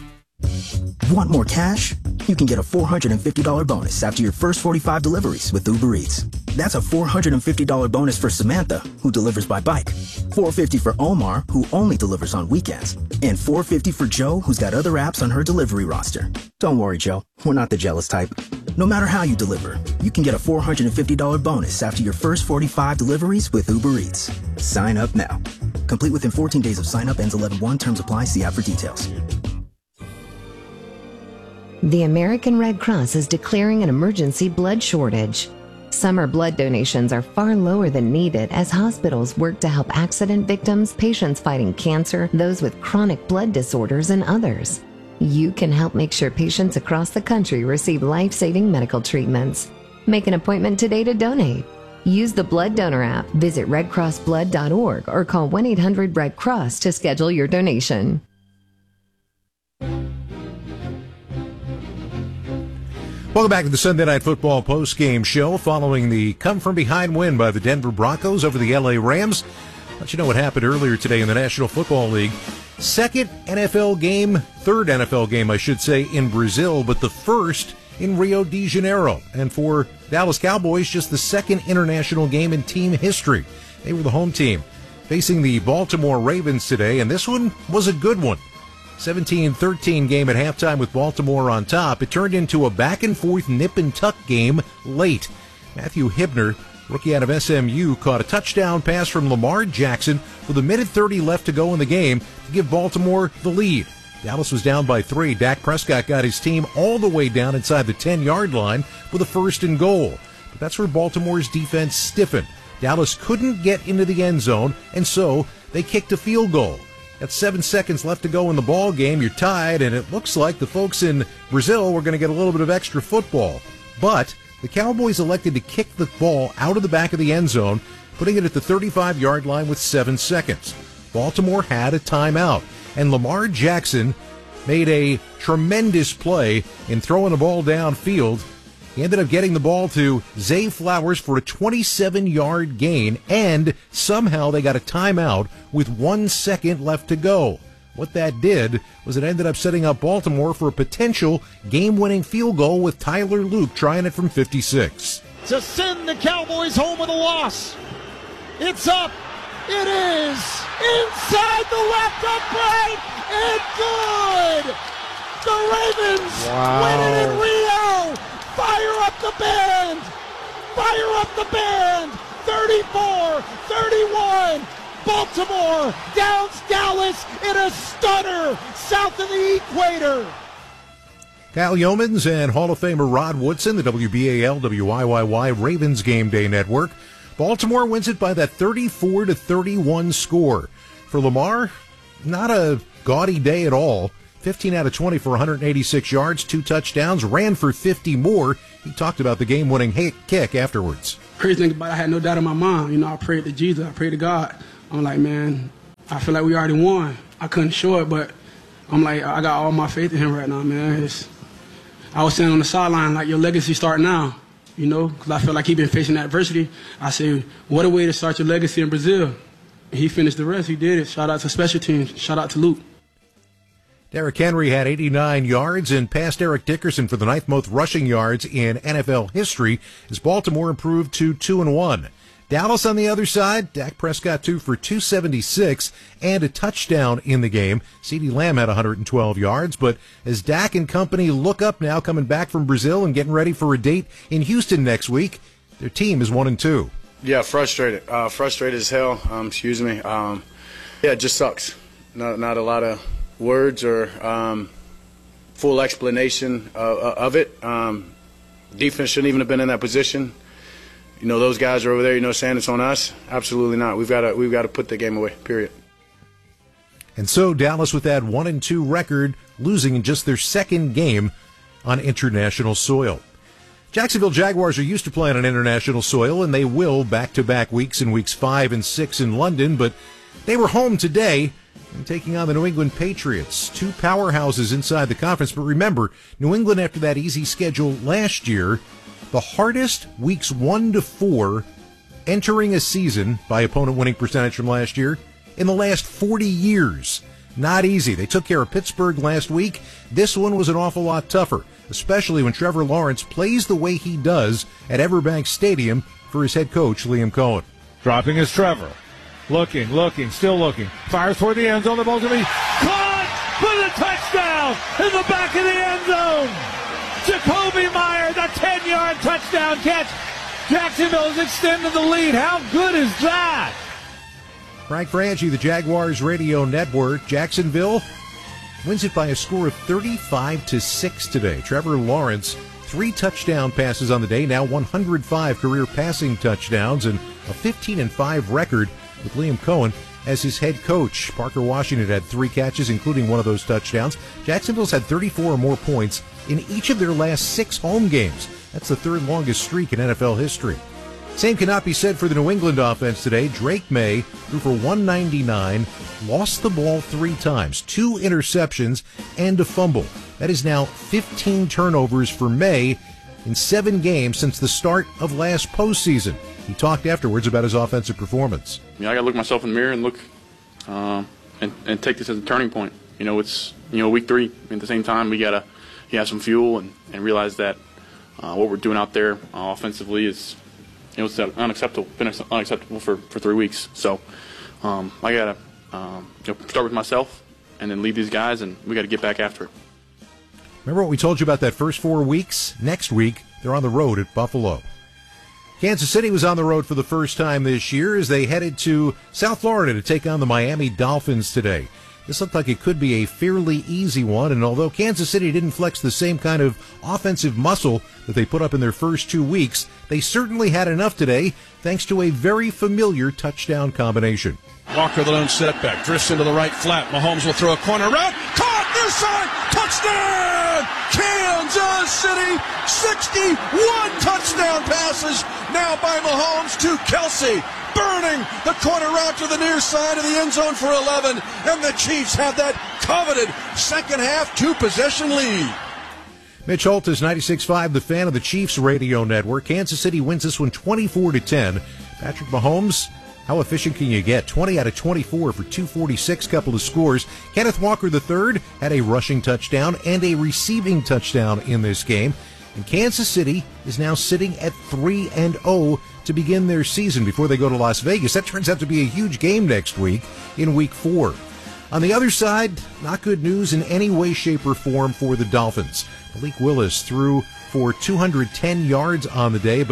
Want more cash? You can get a four hundred fifty dollars bonus after your first forty-five deliveries with Uber Eats. That's a four hundred fifty dollars bonus for Samantha, who delivers by bike, four hundred fifty dollars for Omar, who only delivers on weekends, and four hundred fifty dollars for Joe, who's got other apps on her delivery roster. Don't worry, Joe. We're not the jealous type. No matter how you deliver, you can get a four hundred fifty dollars bonus after your first forty-five deliveries with Uber Eats. Sign up now. Complete within fourteen days of sign up. Ends eleven one. Terms apply. See app for details. The American Red Cross is declaring an emergency blood shortage. Summer blood donations are far lower than needed as hospitals work to help accident victims, patients fighting cancer, those with chronic blood disorders, and others. You can help make sure patients across the country receive life-saving medical treatments. Make an appointment today to donate. Use the Blood Donor app, visit red cross blood dot org, or call one eight hundred red cross to schedule your donation. Welcome back to the Sunday Night Football postgame show following the come-from-behind win by the Denver Broncos over the L A Rams. Let you know what happened earlier today in the National Football League. Second N F L game, third N F L game, I should say, in Brazil, but the first in Rio de Janeiro. And for Dallas Cowboys, just the second international game in team history. They were the home team facing the Baltimore Ravens today, and this one was a good one. seventeen thirteen game at halftime with Baltimore on top. It turned into a back-and-forth nip-and-tuck game late. Matthew Hibner, rookie out of S M U, caught a touchdown pass from Lamar Jackson with a minute thirty left to go in the game to give Baltimore the lead. Dallas was down by three. Dak Prescott got his team all the way down inside the ten-yard line with a first and goal. But that's where Baltimore's defense stiffened. Dallas couldn't get into the end zone, and so they kicked a field goal. Got seven seconds left to go in the ball game. You're tied, and it looks like the folks in Brazil were going to get a little bit of extra football. But the Cowboys elected to kick the ball out of the back of the end zone, putting it at the thirty-five-yard line with seven seconds. Baltimore had a timeout, and Lamar Jackson made a tremendous play in throwing the ball downfield. He ended up getting the ball to Zay Flowers for a twenty-seven-yard gain, and somehow they got a timeout with one second left to go. What that did was it ended up setting up Baltimore for a potential game-winning field goal with Tyler Luke trying it from fifty-six. To send the Cowboys home with a loss. It's up. It is inside the left upright and good. The Ravens wow. win it in Rio. Fire up the band! Fire up the band! thirty-four thirty-one! Baltimore downs Dallas in a stunner south of the equator! Kyle Yeomans and Hall of Famer Rod Woodson, the W B A L W I Y Y Ravens Game Day Network. Baltimore wins it by that thirty-four to thirty-one score. For Lamar, not a gaudy day at all. fifteen out of twenty for one hundred eighty-six yards, two touchdowns, ran for fifty more. He talked about the game-winning kick afterwards. Crazy thing about it, I had no doubt in my mind. You know, I prayed to Jesus, I prayed to God. I'm like, man, I feel like we already won. I couldn't show it, but I'm like, I got all my faith in him right now, man. It's, I was standing on the sideline like, your legacy start now, you know, because I felt like he'd been facing adversity. I said, what a way to start your legacy in Brazil. And he finished the rest. He did it. Shout out to special teams. Shout out to Luke. Derrick Henry had eighty-nine yards and passed Eric Dickerson for the ninth most rushing yards in N F L history as Baltimore improved to two and one. Dallas on the other side, Dak Prescott two for two seventy-six and a touchdown in the game. CeeDee Lamb had one hundred twelve yards, but as Dak and company look up now, coming back from Brazil and getting ready for a date in Houston next week, their team is one and two. Yeah, frustrated. Uh, frustrated as hell. Um, excuse me. Um, yeah, it just sucks. Not, not a lot of words or um, full explanation of, of it. Um, defense shouldn't even have been in that position. You know, those guys are over there, you know, saying it's on us. Absolutely not. We've got to we've got to put the game away, period. And so Dallas with that one and two record, losing in just their second game on international soil. Jacksonville Jaguars are used to playing on international soil, and they will back-to-back weeks in weeks five and six in London, but they were home today and taking on the New England Patriots, two powerhouses inside the conference. But remember, New England, after that easy schedule last year, the hardest weeks one to four entering a season by opponent winning percentage from last year in the last forty years. Not easy. They took care of Pittsburgh last week. This one was an awful lot tougher, especially when Trevor Lawrence plays the way he does at Everbank Stadium for his head coach, Liam Cohen. Dropping is Trevor. Looking, looking, still looking. Fires toward the end zone. The ball's going to be caught for the touchdown in the back of the end zone. Jacoby Myers, a ten-yard touchdown catch. Jacksonville has extended the lead. How good is that? Frank Franchi, the Jaguars Radio Network. Jacksonville wins it by a score of thirty-five to six today. Trevor Lawrence, three touchdown passes on the day, now one hundred five career passing touchdowns, and a fifteen and five record with Liam Cohen as his head coach. Parker Washington had three catches, including one of those touchdowns. Jacksonville's had thirty-four or more points in each of their last six home games. That's the third longest streak in N F L history. Same cannot be said for the New England offense today. Drake May threw for one ninety-nine, lost the ball three times, two interceptions, and a fumble. That is now fifteen turnovers for May in seven games since the start of last postseason. He talked afterwards about his offensive performance. Yeah, I got to look myself in the mirror and look uh, and, and take this as a turning point. You know, it's you know week three. At the same time, we got to have some fuel and, and realize that uh, what we're doing out there uh, offensively is you know it's unacceptable. Been unacceptable for, for three weeks. So um, I got to um, you know, start with myself and then lead these guys, and we got to get back after it. Remember what we told you about that first four weeks? Next week, they're on the road at Buffalo. Kansas City was on the road for the first time this year as they headed to South Florida to take on the Miami Dolphins today. This looked like it could be a fairly easy one, and although Kansas City didn't flex the same kind of offensive muscle that they put up in their first two weeks, they certainly had enough today thanks to a very familiar touchdown combination. Walker, the lone setback, drifts into the right flat. Mahomes will throw a corner route. Caught near side. Touchdown! Kansas City. sixty-one touchdown passes now by Mahomes to Kelsey. Burning the corner route to the near side of the end zone for eleven. And the Chiefs have that coveted second half two-possession lead. Mitch Holt is ninety-six point five, the fan of the Chiefs Radio Network. Kansas City wins this one twenty-four to ten. Patrick Mahomes, how efficient can you get? twenty out of twenty-four for two forty-six, couple of scores. Kenneth Walker the third had a rushing touchdown and a receiving touchdown in this game. And Kansas City is now sitting at three and oh to begin their season before they go to Las Vegas. That turns out to be a huge game next week in week four. On the other side, not good news in any way, shape, or form for the Dolphins. Malik Willis threw for two hundred ten yards on the day, but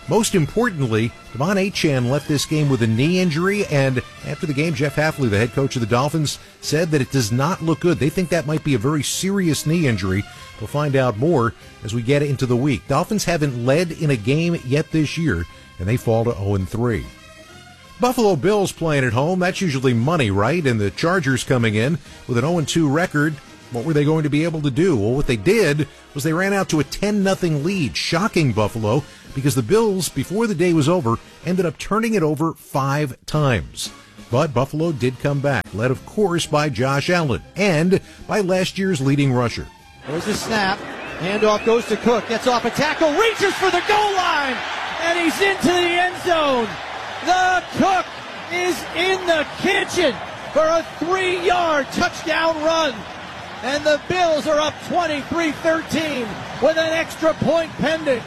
Most importantly, Devon Achane left this game with a knee injury, and after the game, Jeff Hafley, the head coach of the Dolphins, said that it does not look good. They think that might be a very serious knee injury. We'll find out more as we get into the week. Dolphins haven't led in a game yet this year, and they fall to oh and three. Buffalo Bills playing at home, that's usually money, right? And the Chargers coming in with an oh and two record. What were they going to be able to do? Well, what they did was they ran out to a ten nothing lead, shocking Buffalo, because the Bills, before the day was over, ended up turning it over five times. But Buffalo did come back, led, of course, by Josh Allen and by last year's leading rusher. There's a snap. Handoff goes to Cook. Gets off a tackle. Reaches for the goal line. And he's into the end zone. The Cook is in the kitchen for a three-yard touchdown run. And the Bills are up twenty-three thirteen with an extra point pending.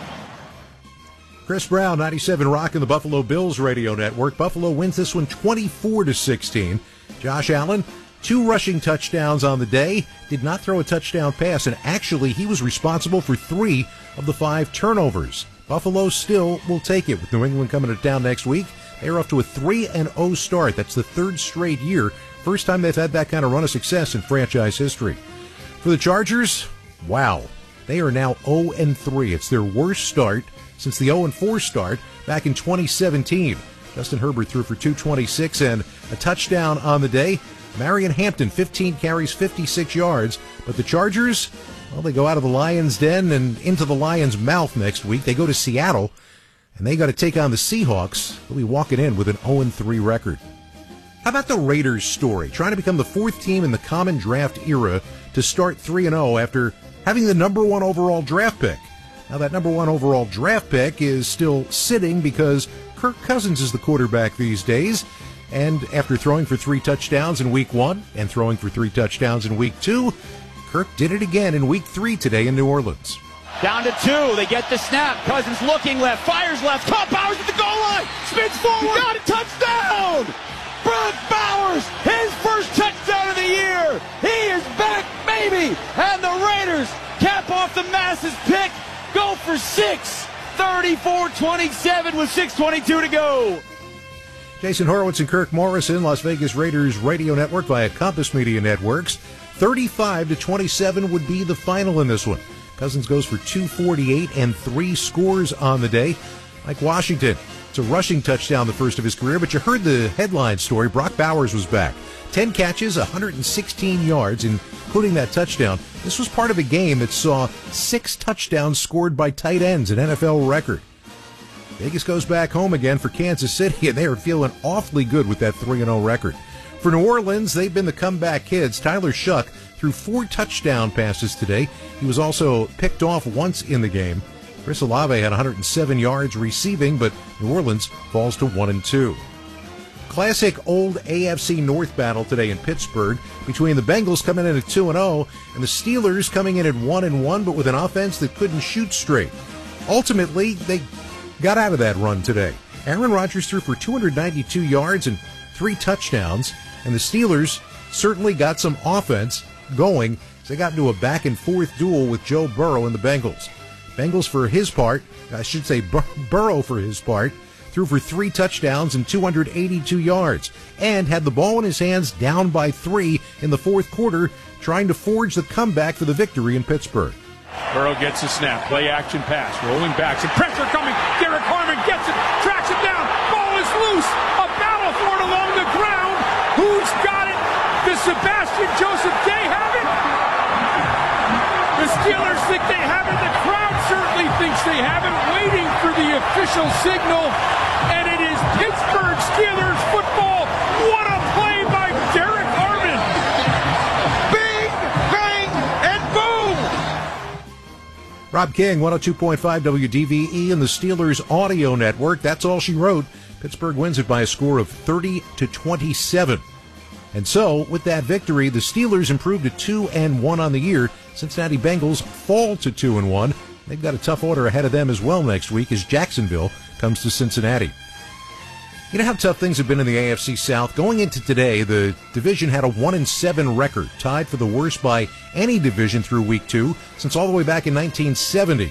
Chris Brown, ninety-seven Rock and the Buffalo Bills radio network. Buffalo wins this one twenty-four to sixteen. Josh Allen, two rushing touchdowns on the day, did not throw a touchdown pass, and actually he was responsible for three of the five turnovers. Buffalo still will take it with New England coming to town next week. They're off to a three and oh start. That's the third straight year. First time they've had that kind of run of success in franchise history. For the Chargers, wow, they are now oh and three. It's their worst start since the oh and four start back in twenty seventeen. Justin Herbert threw for two twenty-six and a touchdown on the day. Marion Hampton, fifteen carries, fifty-six yards. But the Chargers, well, they go out of the Lions' den and into the Lions' mouth next week. They go to Seattle, and they got to take on the Seahawks. They'll be walking in with an oh and three record. How about the Raiders' story? Trying to become the fourth team in the common draft era to start three and oh after having the number one overall draft pick. Now, that number one overall draft pick is still sitting because Kirk Cousins is the quarterback these days. And after throwing for three touchdowns in week one and throwing for three touchdowns in week two, Kirk did it again in week three today in New Orleans. Down to two. They get the snap. Cousins looking left. Fires left. Caught Bowers at the goal line. Spins forward. Got a touchdown. Brock Bowers, his first touchdown of the year. He is back, baby. And the Raiders cap off the Masses pick. Go for six. thirty-four twenty-seven with six twenty-two to go. Jason Horowitz and Kirk Morrison, Las Vegas Raiders radio network via Compass Media Networks. thirty-five to twenty-seven would be the final in this one. Cousins goes for two forty-eight and three scores on the day. Like Washington, it's a rushing touchdown, the first of his career, but you heard the headline story. Brock Bowers was back. ten catches, one hundred sixteen yards, including that touchdown. This was part of a game that saw six touchdowns scored by tight ends, an N F L record. Vegas goes back home again for Kansas City, and they are feeling awfully good with that three and oh record. For New Orleans, they've been the comeback kids. Tyler Shuck threw four touchdown passes today. He was also picked off once in the game. Chris Olave had one hundred seven yards receiving, but New Orleans falls to one and two. Classic old A F C North battle today in Pittsburgh between the Bengals coming in at two and oh and the Steelers coming in at one and one, but with an offense that couldn't shoot straight. Ultimately, they got out of that run today. Aaron Rodgers threw for two hundred ninety-two yards and three touchdowns, and the Steelers certainly got some offense going as they got into a back-and-forth duel with Joe Burrow and the Bengals. Bengals, for his part, I should say Bur- Burrow for his part, threw for three touchdowns and two hundred eighty-two yards, and had the ball in his hands down by three in the fourth quarter, trying to forge the comeback for the victory in Pittsburgh. Burrow gets a snap, play action pass, rolling back, some pressure coming. Derek Harmon gets it, tracks it down, ball is loose, a battle for it along the ground. Who's got it? Does Sebastian Joseph Day have it? The Steelers think they have it. The crowd certainly thinks they have it, waiting for the official signal. And it is Pittsburgh Steelers football. What a play by Derek Harmon. Bing, bang, and boom. Rob King, one oh two point five W D V E and the Steelers Audio Network. That's all she wrote. Pittsburgh wins it by a score of thirty to twenty-seven. And so, with that victory, the Steelers improved to two and one on the year. Cincinnati Bengals fall to two and one. They've got a tough order ahead of them as well next week as Jacksonville comes to Cincinnati. You know how tough things have been in the A F C South? Going into today, the division had a one and seven record, tied for the worst by any division through week two since all the way back in nineteen seventy.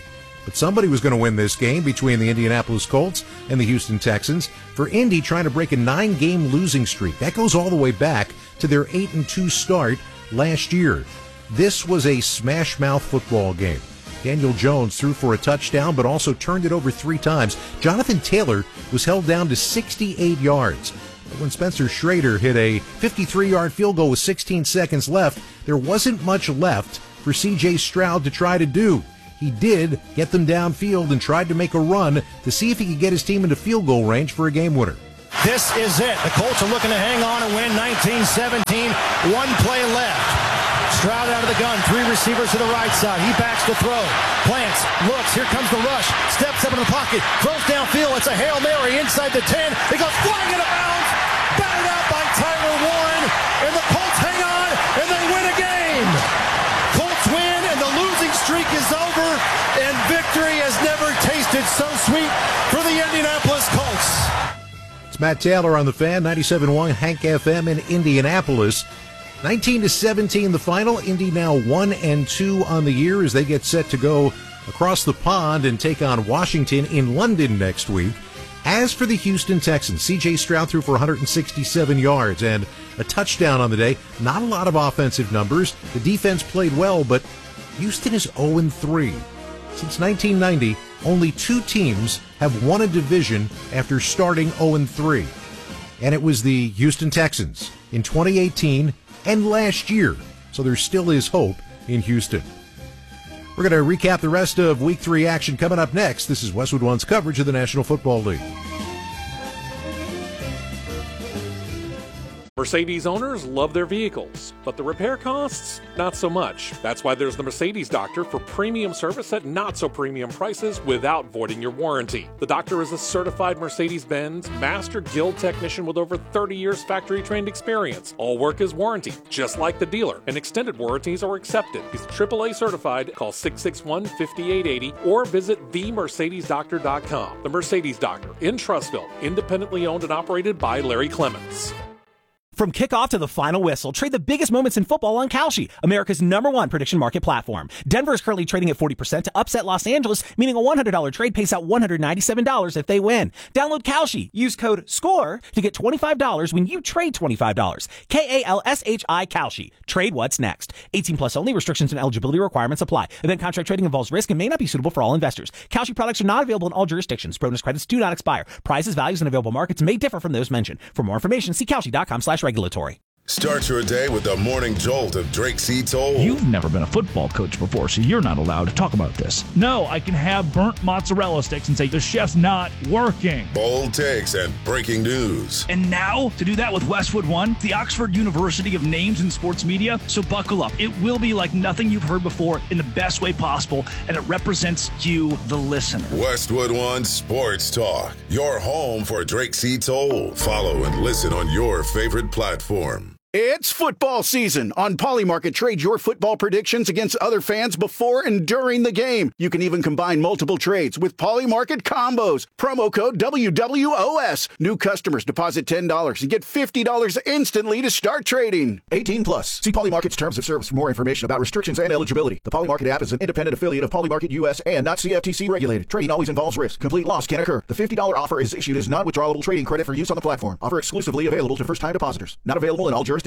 But somebody was going to win this game between the Indianapolis Colts and the Houston Texans. For Indy trying to break a nine-game losing streak. That goes all the way back to their eight and two start last year. This was a smash-mouth football game. Daniel Jones threw for a touchdown, but also turned it over three times. Jonathan Taylor was held down to sixty-eight yards. But when Spencer Schrader hit a fifty-three-yard field goal with sixteen seconds left, there wasn't much left for C J Stroud to try to do. He did get them downfield and tried to make a run to see if he could get his team into field goal range for a game winner. This is it. The Colts are looking to hang on and win nineteen seventeen. One play left. Stroud out of the gun. Three receivers to the right side. He backs to throw. Plants. Looks. Here comes the rush. Steps up in the pocket. Throws downfield. It's a Hail Mary inside the ten. He goes flying into bounds. Batted out by Tyler Warren. And the Colts hang on and they win a game. Colts win and the losing streak is over. And victory has never tasted so sweet for the Indianapolis Colts. It's Matt Taylor on the Fan, ninety-seven point one Hank F M in Indianapolis. nineteen to seventeen the final. Indy now one and two on the year as they get set to go across the pond and take on Washington in London next week. As for the Houston Texans, C J Stroud threw for one hundred sixty-seven yards and a touchdown on the day. Not a lot of offensive numbers. The defense played well, but Houston is oh and three. Since nineteen ninety, only two teams have won a division after starting oh and three. And it was the Houston Texans in twenty eighteen and last year. So there still is hope in Houston. We're going to recap the rest of Week three action coming up next. This is Westwood One's coverage of the National Football League. Mercedes owners love their vehicles, but the repair costs, not so much. That's why there's the Mercedes Doctor for premium service at not-so-premium prices without voiding your warranty. The Doctor is a certified Mercedes-Benz Master Guild technician with over thirty years factory-trained experience. All work is warranty, just like the dealer, and extended warranties are accepted. He's triple A certified. Call six six one, five eight eight zero or visit the mercedes doctor dot com. The Mercedes Doctor in Trussville, independently owned and operated by Larry Clements. From kickoff to the final whistle, trade the biggest moments in football on Kalshi, America's number one prediction market platform. Denver is currently trading at forty percent to upset Los Angeles, meaning a one hundred dollars trade pays out one hundred ninety-seven dollars if they win. Download Kalshi. Use code SCORE to get twenty-five dollars when you trade twenty-five dollars. K A L S H I Kalshi. Trade what's next. eighteen plus only. Restrictions and eligibility requirements apply. Event contract trading involves risk and may not be suitable for all investors. Kalshi products are not available in all jurisdictions. Bonus credits do not expire. Prices, values, and available markets may differ from those mentioned. For more information, see Kalshi dot com slash regulatory. Start your day with the morning jolt of Drake C. Toll. You've never been a football coach before, so you're not allowed to talk about this. No, I can have burnt mozzarella sticks and say the chef's not working. Bold takes and breaking news. And now, to do that with Westwood One, the Oxford University of Names in Sports Media. So buckle up. It will be like nothing you've heard before in the best way possible, and it represents you, the listener. Westwood One Sports Talk, your home for Drake C. Toll. Follow and listen on your favorite platform. It's football season. On Polymarket, trade your football predictions against other fans before and during the game. You can even combine multiple trades with Polymarket combos. Promo code W W O S. New customers deposit ten dollars and get fifty dollars instantly to start trading. eighteen plus. See Polymarket's terms of service for more information about restrictions and eligibility. The Polymarket app is an independent affiliate of Polymarket U S and not C F T C regulated. Trading always involves risk. Complete loss can occur. The fifty dollars offer is issued as non-withdrawable trading credit for use on the platform. Offer exclusively available to first-time depositors. Not available in all jurisdictions.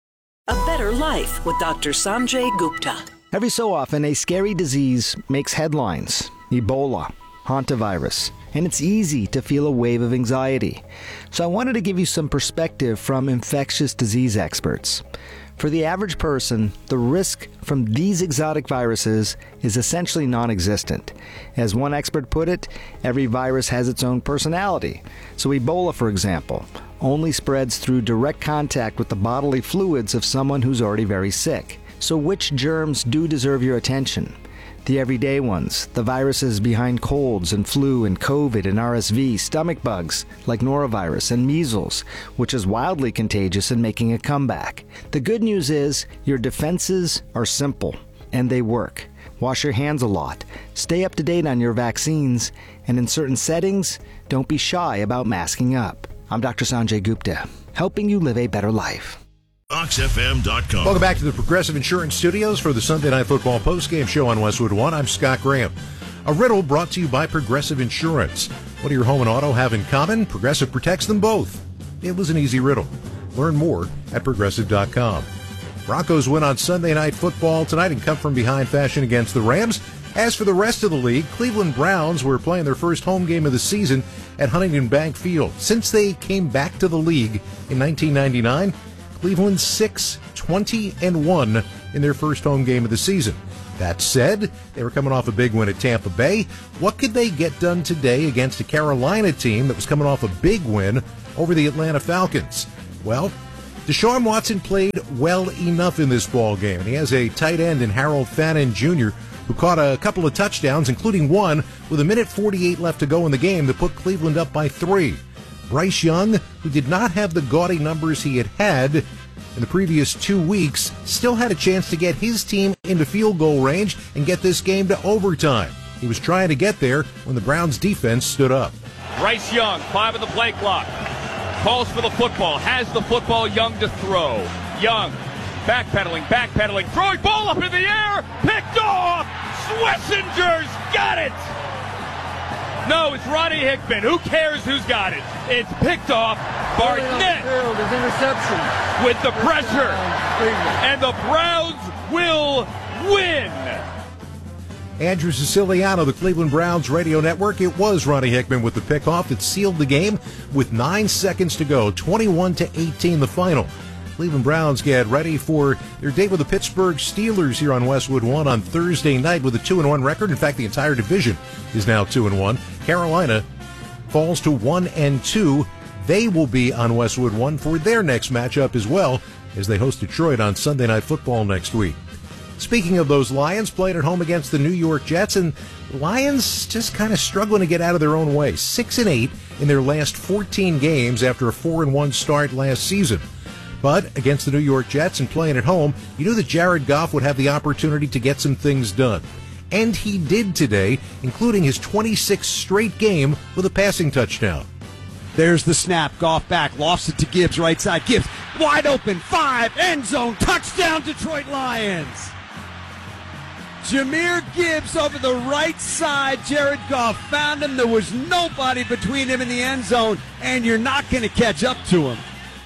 A better life with Doctor Sanjay Gupta. Every so often, a scary disease makes headlines. Ebola, hantavirus, and it's easy to feel a wave of anxiety. So I wanted to give you some perspective from infectious disease experts. For the average person, the risk from these exotic viruses is essentially non-existent. As one expert put it, every virus has its own personality. So Ebola, for example, only spreads through direct contact with the bodily fluids of someone who's already very sick. So which germs do deserve your attention? The everyday ones, the viruses behind colds and flu and COVID and R S V, stomach bugs like norovirus and measles, which is wildly contagious and making a comeback. The good news is your defenses are simple and they work. Wash your hands a lot, stay up to date on your vaccines, and in certain settings, don't be shy about masking up. I'm Doctor Sanjay Gupta, helping you live a better life. Ox F M dot com. Welcome back to the Progressive Insurance Studios for the Sunday Night Football postgame show on Westwood One. I'm Scott Graham. A riddle brought to you by Progressive Insurance. What do your home and auto have in common? Progressive protects them both. It was an easy riddle. Learn more at progressive dot com. Broncos win on Sunday Night Football tonight in come-from-behind fashion against the Rams. As for the rest of the league, Cleveland Browns were playing their first home game of the season at Huntington Bank Field. Since they came back to the league in nineteen ninety-nine, Cleveland six twenty and one in their first home game of the season. That said, they were coming off a big win at Tampa Bay. What could they get done today against a Carolina team that was coming off a big win over the Atlanta Falcons? Well, Deshaun Watson played well enough in this ball game, and he has a tight end in Harold Fannin Junior who caught a couple of touchdowns, including one with a minute forty-eight left to go in the game that put Cleveland up by three. Bryce Young, who did not have the gaudy numbers he had had in the previous two weeks, still had a chance to get his team into field goal range and get this game to overtime. He was trying to get there when the Browns defense stood up. Bryce Young, five on the play clock. Calls for the football, has the football, Young to throw. Young, backpedaling, backpedaling, throwing ball up in the air, picked off! Schwessinger's got it! No, it's Ronnie Hickman. Who cares who's got it? It's picked off. Barnett interception with the pressure. And the Browns will win. Andrew Siciliano, the Cleveland Browns radio network. It was Ronnie Hickman with the pickoff that sealed the game with nine seconds to go. twenty-one to eighteen the final. Cleveland Browns get ready for their date with the Pittsburgh Steelers here on Westwood One on Thursday night with a two and one record. In fact, the entire division is now two and one. Carolina falls to one and two. They will be on Westwood One for their next matchup as well as they host Detroit on Sunday Night Football next week. Speaking of those Lions, playing at home against the New York Jets, and Lions just kind of struggling to get out of their own way. Six and eight in their last fourteen games after a four and one start last season. But against the New York Jets and playing at home, you knew that Jared Goff would have the opportunity to get some things done. And he did today, including his twenty-sixth straight game with a passing touchdown. There's the snap. Goff back. Lofts it to Gibbs. Right side. Gibbs wide open. Five. End zone. Touchdown Detroit Lions. Jahmyr Gibbs over the right side. Jared Goff found him. There was nobody between him and the end zone, and you're not going to catch up to him.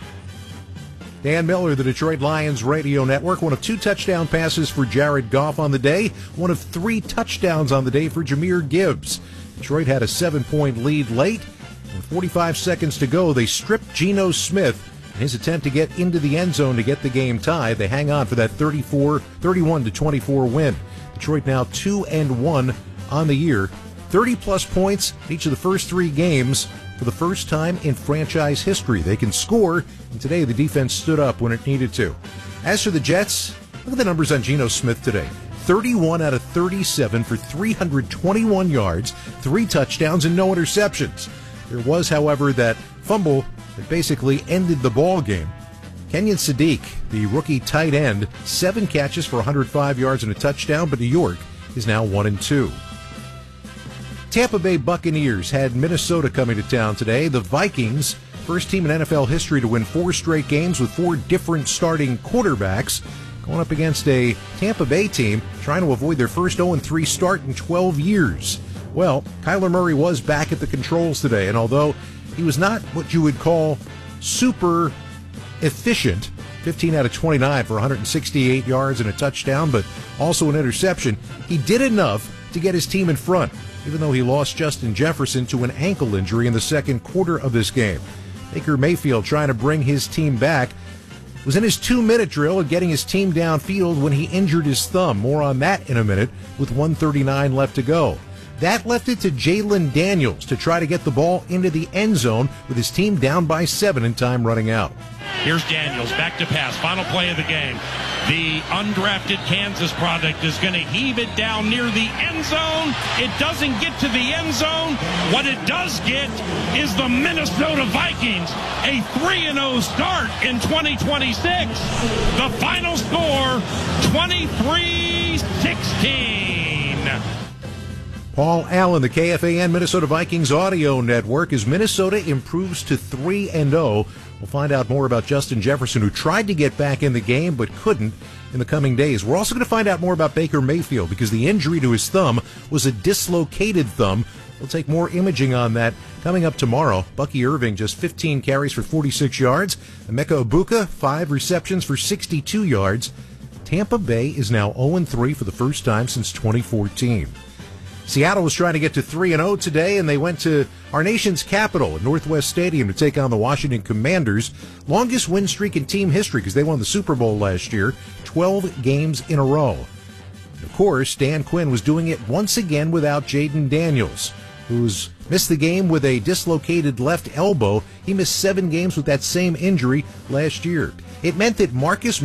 Dan Miller, the Detroit Lions radio network. One of two touchdown passes for Jared Goff on the day. One of three touchdowns on the day for Jahmyr Gibbs. Detroit had a seven-point lead late. With forty-five seconds to go, they stripped Geno Smith in his attempt to get into the end zone to get the game tied. They hang on for that thirty-four, thirty-one to twenty-four win. Detroit now two and one on the year. thirty-plus points in each of the first three games for the first time in franchise history. They can score, and today the defense stood up when it needed to. As for the Jets, look at the numbers on Geno Smith today. thirty-one out of thirty-seven for three hundred twenty-one yards, three touchdowns, and no interceptions. There was, however, that fumble that basically ended the ball game. Kenyon Sadiq, the rookie tight end, seven catches for one hundred five yards and a touchdown, but New York is now one and two. Tampa Bay Buccaneers had Minnesota coming to town today. The Vikings, first team in N F L history to win four straight games with four different starting quarterbacks, going up against a Tampa Bay team trying to avoid their first oh and three start in twelve years. Well, Kyler Murray was back at the controls today, and although he was not what you would call super efficient, fifteen out of twenty-nine for one hundred sixty-eight yards and a touchdown, but also an interception, he did enough to get his team in front, even though he lost Justin Jefferson to an ankle injury in the second quarter of this game. Baker Mayfield, trying to bring his team back, was in his two-minute drill and getting his team downfield when he injured his thumb. More on that in a minute with one thirty-nine left to go. That left it to Jalen Daniels to try to get the ball into the end zone with his team down by seven and time running out. Here's Daniels, back to pass, final play of the game. The undrafted Kansas product is going to heave it down near the end zone. It doesn't get to the end zone. What it does get is the Minnesota Vikings, a three and oh start in twenty twenty-six. The final score, twenty-three sixteen. Paul Allen, the K F A N Minnesota Vikings audio network, as Minnesota improves to three and oh We'll find out more about Justin Jefferson, who tried to get back in the game but couldn't, in the coming days. We're also going to find out more about Baker Mayfield because the injury to his thumb was a dislocated thumb. We'll take more imaging on that coming up tomorrow. Bucky Irving, just fifteen carries for forty-six yards. Emeka Ibuka, five receptions for sixty-two yards. Tampa Bay is now oh and three for the first time since twenty fourteen. Seattle was trying to get to three and oh today, and they went to our nation's capital at Northwest Stadium to take on the Washington Commanders. Longest win streak in team history because they won the Super Bowl last year, twelve games in a row. And of course, Dan Quinn was doing it once again without Jaden Daniels, who's missed the game with a dislocated left elbow. He missed seven games with that same injury last year. It meant that Marcus